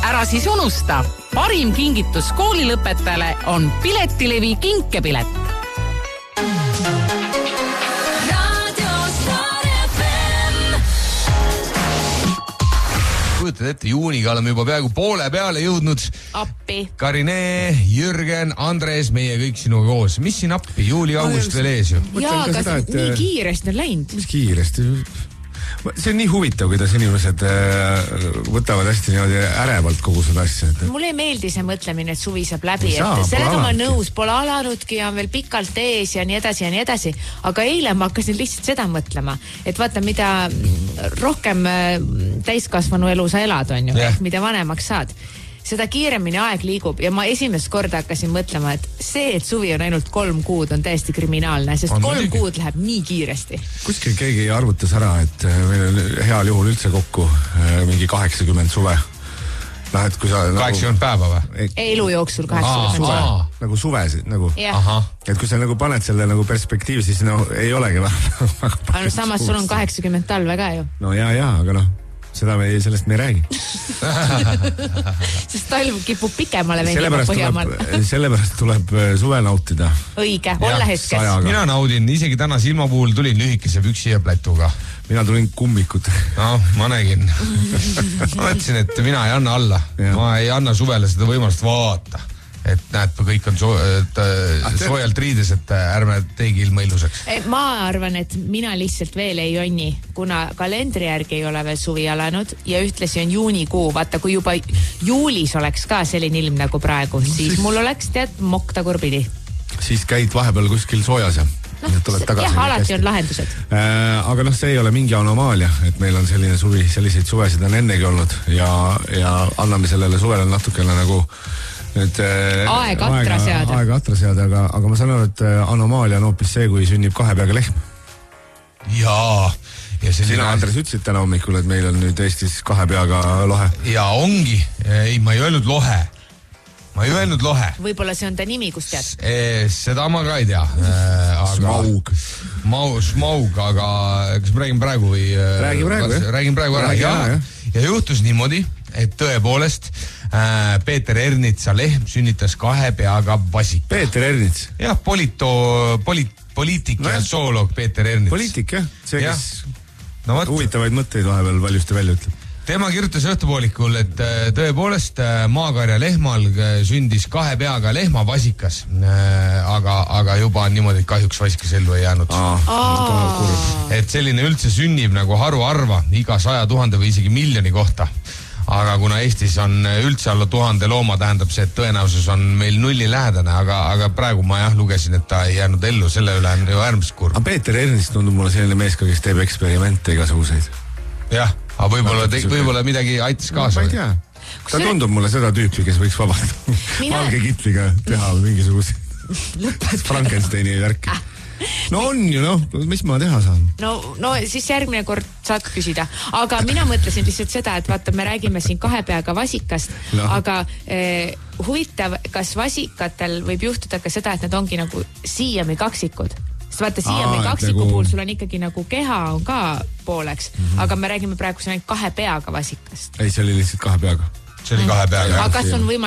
ära siis unusta, parim kingitus koolilõpetajale on Piletilevi kinkepilet. Kujutad ette, juuniga oleme juba peaaegu poole peale jõudnud. Appi. Karine, Jürgen, Andres, meie kõik sinuga koos. Mis siin appi? Juuli-august veel ees ju. Jaa, aga seda, nii kiiresti on läinud. Mis kiiresti? See on nii huvitav, kuidas inimesed võtavad hästi niimoodi ärevalt kogu seda asja. Mulle ei meeldi see mõtlemine, et suvi saab läbi. Sellega ma nõus, pole alanudki ja on veel pikalt ees ja nii edasi ja nii edasi. Aga eile ma hakkasin lihtsalt seda mõtlema, et vaata, mida rohkem täiskasvanu elu sa elad, on ju, mida vanemaks saad. Seda kiiremini aeg liigub ja ma esimest korda hakkasin mõtlema, et see, et suvi on ainult 3 kuud, on täiesti kriminaalne, sest 3 kuud läheb nii kiiresti. Kuskil keegi arvutas ära, et meil on heal juhul üldse kokku mingi 80 suve. Et kui sa 80 päeva või? Elu jooksul 80 suve. Nagu suvesid, nagu. Et kui sa nagu paned selle nagu perspektiivi, siis no ei olegi väga. Samas sul on 80 talve ka ju. No jaa, aga noh. Sellest me ei räägi. Sest talv kipub pikemale venima Põhjamaal. Sellepärast tuleb suve nautida. Õige, olla hetkes. Mina naudin, isegi täna silma puhul tulin lühikese püksi ja plätuga. Mina tulin kummikut. No, ma nägin. Ma mõtlesin, et mina ei anna alla. Ma ei anna suvele seda võimalust vaata. Et näed, kõik on soojalt riides, et ärme teegi ilma ilusaks. Ma arvan, et mina lihtsalt veel ei jonni, kuna kalendri järgi ei ole veel suvi alanud ja ühtlasi on juunikuu. Vaata, kui juba juulis oleks ka selline ilm nagu praegu, siis mul oleks mokk tagurpidi. Siis käid vahepeal kuskil soojas ja tuled tagasi. Jah, alati on lahendused. Aga see ei ole mingi anomaalia, et meil on selline suvi, selliseid suvesid on ennegi olnud ja anname sellele suvele natukene nagu aeg atra seada, aga ma saan aru, et anomaalia on hoopis see, kui sünnib 2 peaga lehm. Jaa. Sina, Andres, ütlesid täna hommikul, et meil on nüüd Eestis 2 peaga lohe. Ja ongi. Ei, ma ei öelnud lohe. Võib-olla see on ta nimi, kus tead? Seda ma ka ei tea. Smaug, aga kas ma räägin praegu või? Räägin praegu ära. Ja juhtus niimoodi, et tõepoolest Peeter Ernitsa lehm sünnitas 2 peaga vasik. Peeter Ernits? Jah, poliitik ja zooloog Peeter Ernits. Poliitik, jah. See, kes huvitavaid mõtteid vahepeal valjusti välja ütleb. Tema kirjutas õhtupoolikul, et tõepoolest Maakarja lehmal sündis 2 peaga lehmavasikas, aga juba on niimoodi, et kahjuks vasikas ellu ei jäänud. Et selline üldse sünnib nagu haruharva iga 100 000 või isegi miljoni kohta. Aga kuna Eestis on üldse alla 1000 looma, tähendab see, et tõenäosus on meil 0 lähedane, aga praegu ma lugesin, et ta ei jäänud ellu, selle üle on ju äärmiselt kurb. Aga Peeter Ernst tundub mulle selline mees, kes teeb eksperimente igasuguseid. Jah, aga võib-olla midagi aitas kaasa. Ma ei tea. Ta tundub mulle seda tüüpi, kes võiks vabalt valge kitliga teha mingisuguse Frankensteini värki. No on ju, mis ma teha saan? No siis järgmine kord saad küsida. Aga mina mõtlesin lihtsalt seda, et vaata, me räägime siin 2 peaga vasikast, aga huvitav, kas vasikatel võib juhtuda ka seda, et nad ongi nagu siiami kaksikud? Sest vaata, siiami kaksiku puhul sul on ikkagi nagu keha on ka pooleks, aga me räägime praegu ainult 2 peaga vasikast. Ei, see oli lihtsalt 2 peaga. See oli 2 peaga. Aga kas on võimalik